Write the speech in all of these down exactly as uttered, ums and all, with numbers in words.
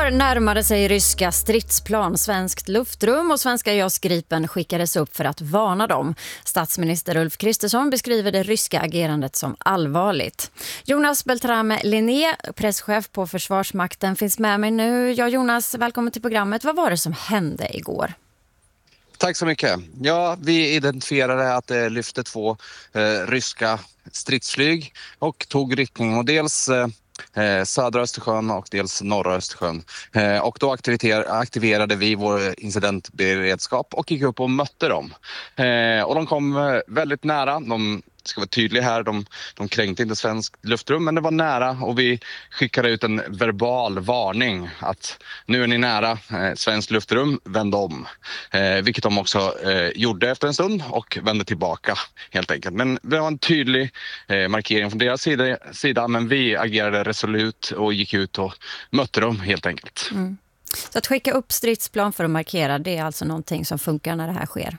Igår närmade sig ryska stridsplan svenskt luftrum och svenska J A S Gripen skickades upp för att varna dem. Statsminister Ulf Kristersson beskriver det ryska agerandet som allvarligt. Jonas Beltrame Linné, presschef på Försvarsmakten, finns med mig nu. Ja, Jonas, välkommen till programmet. Vad var det som hände igår? Tack så mycket. Ja, vi identifierade att det lyfte två eh, ryska stridsflyg och tog riktning mot dels eh, södra Östersjön och dels norra Östersjön. Eh, och då aktiverade vi vår incidentberedskap och gick upp och mötte dem. Eh, och de kom väldigt nära. De ska vara tydliga här, de, de kränkte inte svenskt luftrum, men det var nära och vi skickade ut en verbal varning att nu är ni nära eh, svenskt luftrum, vänd om. Eh, vilket de också eh, gjorde efter en stund och vände tillbaka helt enkelt. Men det var en tydlig eh, markering från deras sida, sida, men vi agerade resolut och gick ut och mötte dem helt enkelt. Mm. Så att skicka upp stridsplan för att markera, det är alltså någonting som funkar när det här sker?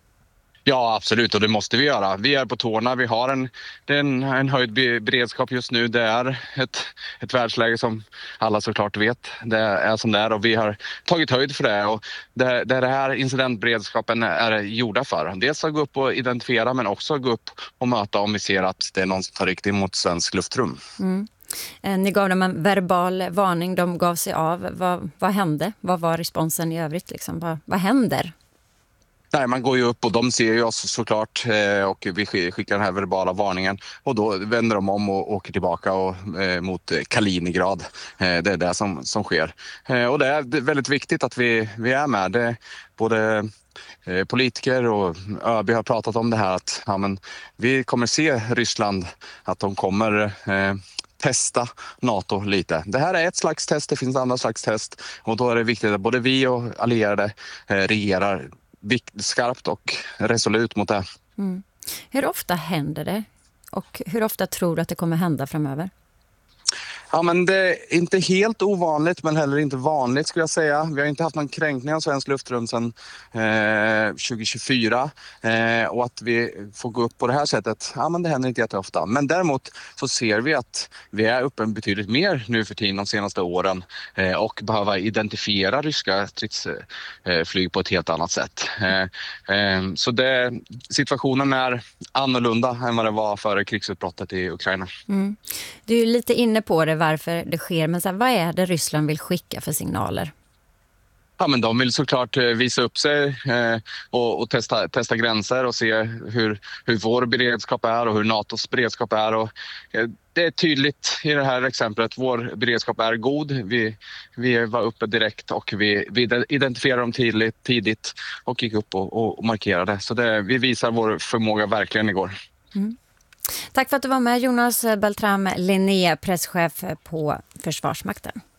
Ja, absolut, och det måste vi göra. Vi är på tårna, vi har en, en, en höjd beredskap just nu. Det är ett, ett världsläge som alla såklart vet. Det är som det är och vi har tagit höjd för det. Och det, det är det här incidentberedskapen är gjorda för. Dels att gå upp och identifiera, men också att gå upp och möta om vi ser att det är någon som tar riktning mot svensk luftrum. Mm. Ni gav dem en verbal varning, de gav sig av. Vad, vad hände? Vad var responsen i övrigt? Liksom? Vad, vad händer? Nej, man går ju upp och de ser ju oss såklart och vi skickar den här verbala varningen och då vänder de om och åker tillbaka och, eh, mot Kaliningrad. Eh, det är det som, som sker. Eh, och det är väldigt viktigt att vi, vi är med. Det, både eh, politiker och ÖB har pratat om det här att ja, men, vi kommer se Ryssland, att de kommer eh, testa NATO lite. Det här är ett slags test, det finns andra slags test och då är det viktigt att både vi och allierade eh, regerar skarpt och resolut mot det. Mm. Hur ofta händer det? Och hur ofta tror du att det kommer hända framöver? Ja, men det är inte helt ovanligt, men heller inte vanligt skulle jag säga. Vi har inte haft någon kränkning av svensk luftrum sedan eh, tjugo tjugofyra. Eh, och att vi får gå upp på det här sättet, ja men det händer inte jätteofta. Men däremot så ser vi att vi är uppe betydligt mer nu för tiden de senaste åren. Eh, och behöver identifiera ryska stridsflyg på ett helt annat sätt. Eh, eh, så det, situationen är annorlunda än vad det var före krigsutbrottet i Ukraina. Mm. Du är lite inne på det, varför det sker, men så här, vad är det Ryssland vill skicka för signaler? Ja, men de vill såklart visa upp sig eh, och, och testa, testa gränser och se hur, hur vår beredskap är och hur NATOs beredskap är. Och, eh, det är tydligt i det här exemplet. Vår beredskap är god. Vi, vi var uppe direkt och vi, vi identifierade dem tidigt, tidigt och gick upp och, och markerade. Så det, vi visar vår förmåga verkligen igår. Mm. Tack för att du var med, Jonas Beltrame Linné, presschef på Försvarsmakten.